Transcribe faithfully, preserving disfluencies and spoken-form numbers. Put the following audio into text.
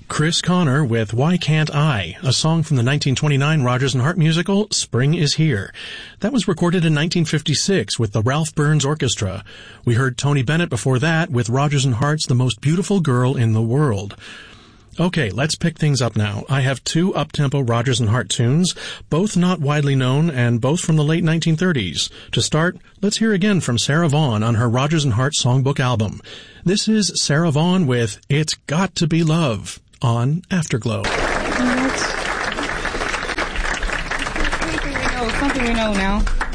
Chris Connor with Why Can't I, a song from the nineteen twenty-nine Rodgers and Hart musical Spring is Here. That was recorded in nineteen fifty-six with the Ralph Burns Orchestra. We heard Tony Bennett before that with Rodgers and Hart's The Most Beautiful Girl in the World. Okay, let's pick things up now. I have two up-tempo Rodgers and Hart tunes, both not widely known and both from the late nineteen thirties. To start, let's hear again from Sarah Vaughan on her Rodgers and Hart Songbook album. This is Sarah Vaughan with It's Got to Be Love on Afterglow. Something we know, something we know now.